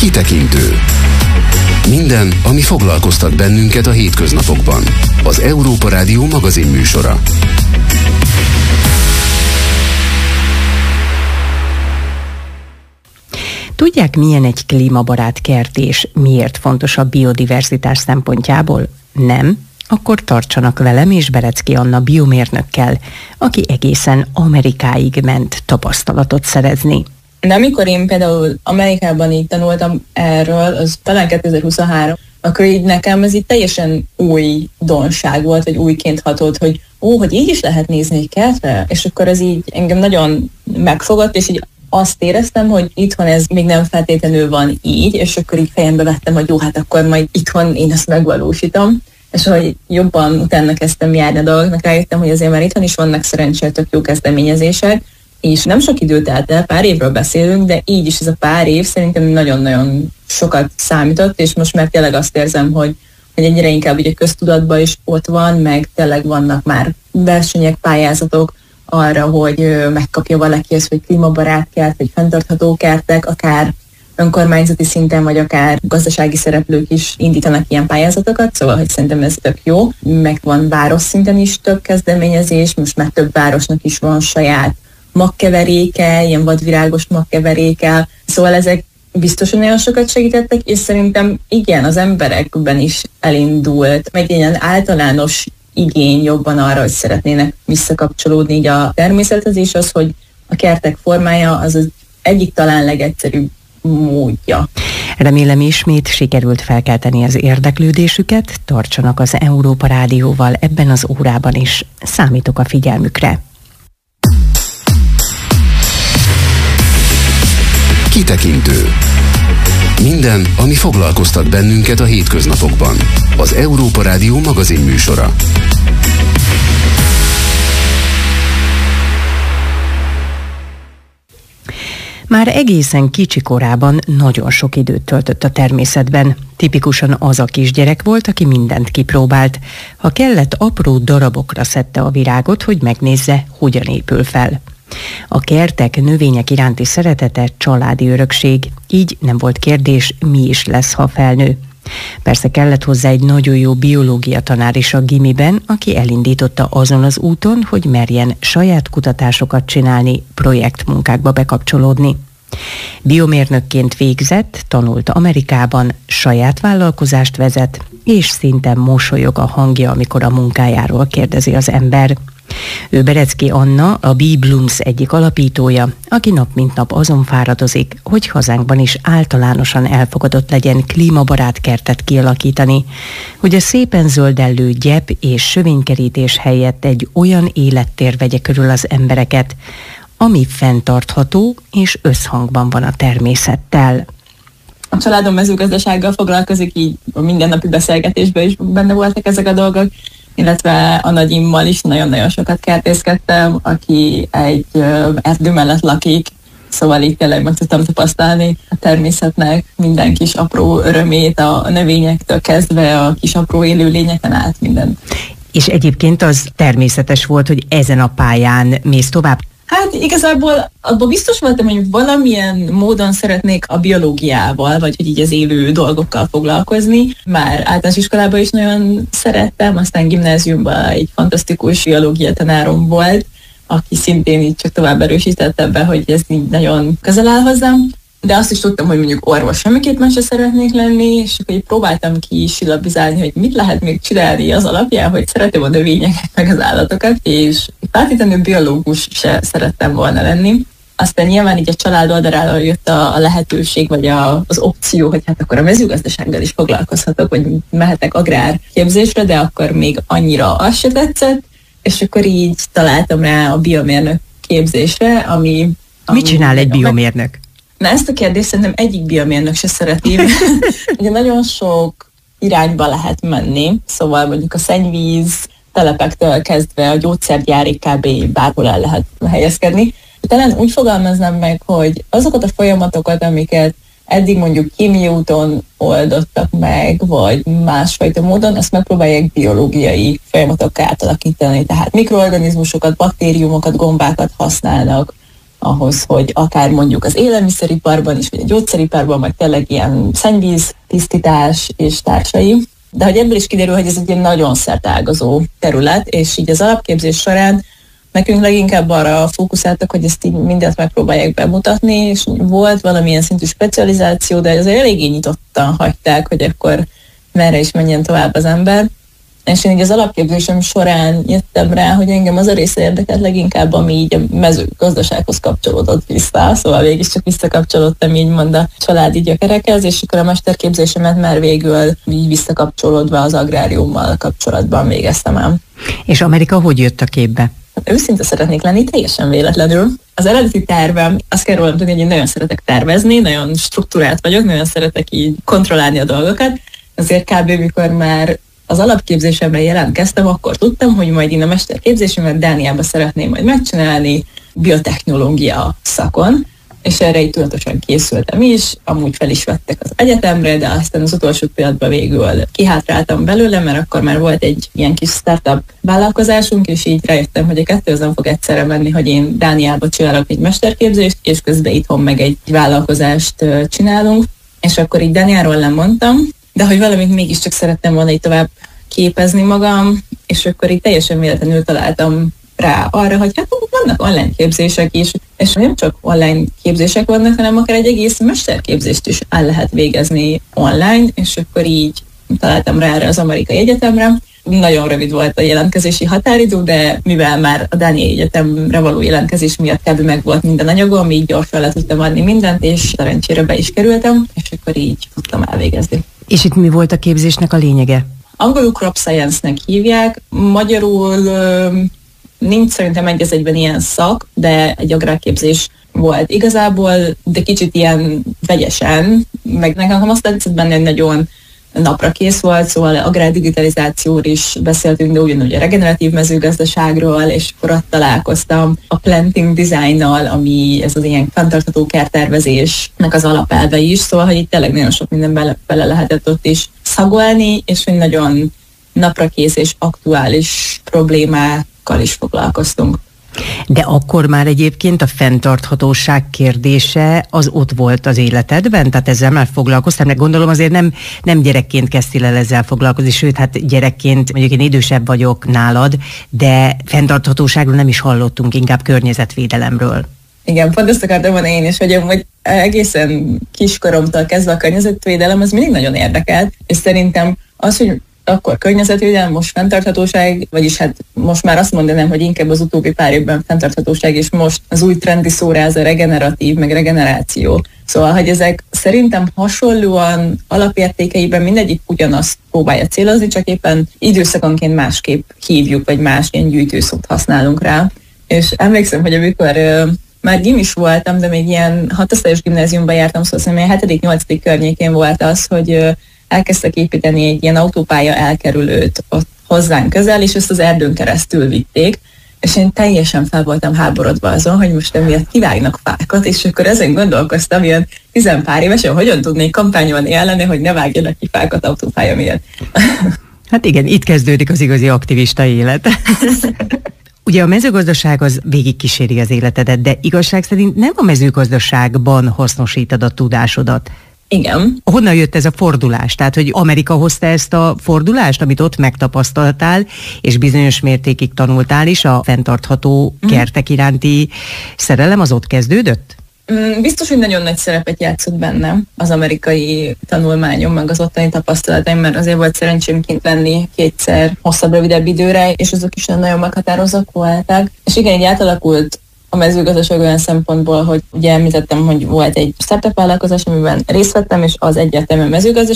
Kitekintő. Minden, ami foglalkoztat bennünket a hétköznapokban. Az Európa Rádió magazin műsora. Tudják, milyen egy klímabarát kert és miért fontos a biodiverzitás szempontjából? Nem? Akkor tartsanak velem és Berecki Anna biomérnökkel, aki egészen Amerikáig ment tapasztalatot szerezni. De amikor én például Amerikában így tanultam erről, az talán 2023, akkor így nekem ez így teljesen új donság volt, vagy újként hatott, hogy így is lehet nézni egy kertre, és akkor ez így engem nagyon megfogott, és így azt éreztem, hogy itthon ez még nem feltétlenül van így, és akkor így fejembe vettem, hogy jó, hát akkor majd itthon én ezt megvalósítom. És hogy jobban utána kezdtem járni a dolgoknak, rájöttem, hogy azért már itthon is vannak szerencsére tök jó kezdeményezések, és nem sok idő telt el, pár évről beszélünk, de így is ez a pár év szerintem nagyon-nagyon sokat számított, és most már tényleg azt érzem, hogy egyre inkább ugye köztudatban is ott van, meg tényleg vannak már versenyek, pályázatok arra, hogy megkapja valaki ezt, hogy klímabarát kert, vagy fenntartható kertek, akár önkormányzati szinten, vagy akár gazdasági szereplők is indítanak ilyen pályázatokat, szóval hogy szerintem ez tök jó. Meg van város szinten is több kezdeményezés, most már több városnak is van saját magkeveréke, ilyen vadvirágos magkeveréke, szóval ezek biztosan nagyon sokat segítettek, és szerintem igen, az emberekben is elindult, meg ilyen általános igény jobban arra, hogy szeretnének visszakapcsolódni így a természethez, és az, hogy a kertek formája az egyik talán legegyszerűbb módja. Remélem ismét sikerült felkelteni az érdeklődésüket, tartsanak az Európa Rádióval ebben az órában is. Számítok a figyelmükre. Kitekintő. Minden, ami foglalkoztat bennünket a hétköznapokban. Az Európa Rádió magazin műsora. Már egészen kicsi korában nagyon sok időt töltött a természetben. Tipikusan az a kisgyerek volt, aki mindent kipróbált. Ha kellett, apró darabokra szedte a virágot, hogy megnézze, hogyan épül fel. A kertek, növények iránti szeretete családi örökség, így nem volt kérdés, mi is lesz, ha felnő. Persze kellett hozzá egy nagyon jó biológia tanár is a gimiben, aki elindította azon az úton, hogy merjen saját kutatásokat csinálni, projektmunkákba bekapcsolódni. Biomérnökként végzett, tanult Amerikában, saját vállalkozást vezet, és szinte mosolyog a hangja, amikor a munkájáról kérdezi az ember. Ő Berecki Anna, a Bee Blooms egyik alapítója, aki nap mint nap azon fáradozik, hogy hazánkban is általánosan elfogadott legyen klímabarát kertet kialakítani, hogy a szépen zöldellő gyep és sövénykerítés helyett egy olyan élettér vegye körül az embereket, ami fenntartható és összhangban van a természettel. A családom mezőgazdasággal foglalkozik, így a mindennapi beszélgetésben is benne voltak ezek a dolgok, illetve a nagyimmal is nagyon-nagyon sokat kertészkedtem, aki egy erdő mellett lakik, szóval így tényleg meg tudtam tapasztalni a természetnek minden kis apró örömét, a növényektől kezdve a kis apró élőlényeken át mindent. És egyébként az természetes volt, hogy ezen a pályán mész tovább? Hát igazából abban biztos voltam, hogy valamilyen módon szeretnék a biológiával, vagy hogy így az élő dolgokkal foglalkozni. Már általános iskolában is nagyon szerettem, aztán gimnáziumban egy fantasztikus biológia tanárom volt, aki szintén így csak tovább erősítette be, hogy ez így nagyon közel áll hozzám. De azt is tudtam, hogy mondjuk orvos semmiképpen se szeretnék lenni, és akkor így próbáltam ki silabizálni, hogy mit lehet még csinálni az alapján, hogy szeretem a növényeket, meg az állatokat, és feltétlenül biológus se szerettem volna lenni. Aztán nyilván így a család oldaláról jött a lehetőség, vagy az opció, hogy hát akkor a mezőgazdasággal is foglalkozhatok, vagy mehetek agrárképzésre, de akkor még annyira az se tetszett, és akkor így találtam rá a biomérnök képzésre, ami Mit csinál egy biomérnök? Na ezt a kérdést szerintem egyik biomérnök se szereti. Ugye nagyon sok irányba lehet menni, szóval mondjuk a szennyvíz telepektől kezdve a gyógyszergyárig kb. Bárhol el lehet helyezkedni. Talán úgy fogalmaznám meg, hogy azokat a folyamatokat, amiket eddig mondjuk kémiai úton oldottak meg, vagy másfajta módon, ezt megpróbálják biológiai folyamatokká átalakítani. Tehát mikroorganizmusokat, baktériumokat, gombákat használnak ahhoz, hogy akár mondjuk az élelmiszeriparban is, vagy a gyógyszeriparban, vagy tényleg ilyen szennyvíz, tisztítás és társai. De hogy ebből is kiderül, hogy ez egy nagyon szerteágazó terület, és így az alapképzés során nekünk leginkább arra fókuszáltak, hogy ezt így mindent megpróbálják bemutatni, és volt valamilyen szintű specializáció, de azért eléggé nyitottan hagyták, hogy akkor merre is menjen tovább az ember. És én így az alapképzésem során jöttem rá, hogy engem az a része érdekelt leginkább, ami így a mezőgazdasághoz kapcsolódott vissza, szóval végig csak visszakapcsolódtam így mond a családi gyökerekhez, és akkor a mesterképzésemet már végül így visszakapcsolódva az agráriummal kapcsolatban végeztem el. És Amerika hogy jött a képbe? Őszinte szeretnék lenni, teljesen véletlenül. Az eredeti tervem, azt kell rólam tudni, hogy én nagyon szeretek tervezni, nagyon struktúrált vagyok, nagyon szeretek így kontrollálni a dolgokat, azért kb. Mikor már az alapképzésemre jelentkeztem, akkor tudtam, hogy majd én a mesterképzésemet Dániában szeretném majd megcsinálni biotechnológia szakon, és erre így tudatosan készültem is, amúgy fel is vettek az egyetemre, de aztán az utolsó pillanatban végül kihátráltam belőle, mert akkor már volt egy ilyen kis startup vállalkozásunk, és így rájöttem, hogy a kettő az nem fog egyszerre menni, hogy én Dániában csinálok egy mesterképzést, és közben itthon meg egy vállalkozást csinálunk, és akkor így Dániáról lemondtam, de hogy valamit mégiscsak szerettem volna így tovább képezni magam, és akkor így teljesen véletlenül találtam rá arra, hogy hát vannak online képzések is, és nem csak online képzések vannak, hanem akár egy egész mesterképzést is el lehet végezni online, és akkor így találtam rá erre az amerikai egyetemre. Nagyon rövid volt a jelentkezési határidő, de mivel már a dániai egyetemre való jelentkezés miatt kb. Meg volt minden anyagom, így gyorsan le tudtam adni mindent, és szerencsére be is kerültem, és akkor így tudtam elvégezni. És itt mi volt a képzésnek a lényege? Angolul crop science-nek hívják, magyarul nincs szerintem egy az egyben ilyen szak, de egy agrárképzés volt igazából, de kicsit ilyen vegyesen, meg nekem azt tetszett benne, hogy nagyon napra kész volt, szóval agrárdigitalizációról is beszéltünk, de ugyanúgy a regeneratív mezőgazdaságról, és akkor ott találkoztam a planting designnal, ami ez az ilyen fenntartható kerttervezésnek az alapelve is, szóval, hogy itt tényleg nagyon sok minden bele lehetett ott is szagolni, és hogy nagyon naprakész és aktuális problémákkal is foglalkoztunk. De akkor már egyébként a fenntarthatóság kérdése az ott volt az életedben? Tehát ezzel már foglalkoztam, de gondolom azért nem gyerekként kezdtél el ezzel foglalkozni, sőt, hát gyerekként, mondjuk én idősebb vagyok nálad, de fenntarthatóságról nem is hallottunk, inkább környezetvédelemről. Igen, pont ezt akartam mondani én is, hogy egészen kiskoromtól kezdve a környezetvédelem az mindig nagyon érdekelt, és szerintem az, hogy akkor környezetvédelem, most fenntarthatóság, vagyis hát most már azt mondanám, hogy inkább az utóbbi pár évben fenntarthatóság, és most az új trendi szóra ez a regeneratív, meg regeneráció. Szóval, hogy ezek szerintem hasonlóan alapértékeiben mindegyik ugyanazt próbálja célozni, csak éppen időszakonként másképp hívjuk, vagy más ilyen gyűjtőszót használunk rá. És emlékszem, hogy amikor már gimis voltam, de még ilyen 6. osztályos gimnáziumban jártam, szóval szerintem 7.-8. környékén volt az, hogy elkezdtek építeni egy ilyen autópálya elkerülőt ott hozzánk közel, és ezt az erdőn keresztül vitték, és én teljesen fel voltam háborodva azon, hogy most emiatt kivágnak fákat, és akkor ezen gondolkoztam, ilyen 10 pár évesen, hogyan tudnék kampányolni ellene, hogy ne vágjanak ki fákat autópálya miatt. Hát igen, itt kezdődik az igazi aktivista élet. Ugye a mezőgazdaság az végigkíséri az életedet, de igazság szerint nem a mezőgazdaságban hasznosítod a tudásodat. Igen. Honnan jött ez a fordulás? Tehát, hogy Amerika hozta ezt a fordulást, amit ott megtapasztaltál, és bizonyos mértékig tanultál is, a fenntartható kertek iránti szerelem az ott kezdődött? Biztos, hogy nagyon nagy szerepet játszott bennem az amerikai tanulmányom, meg az ottani tapasztalataim, mert azért volt szerencsém kint lenni 2-szer hosszabb, rövidebb időre, és azok is nagyon meghatározók voltak. És igen, így átalakult a mezőgazdaság olyan szempontból, hogy ugye említettem, hogy volt egy startup vállalkozás, amiben részt vettem, és az egyértelműen mezőgazdaság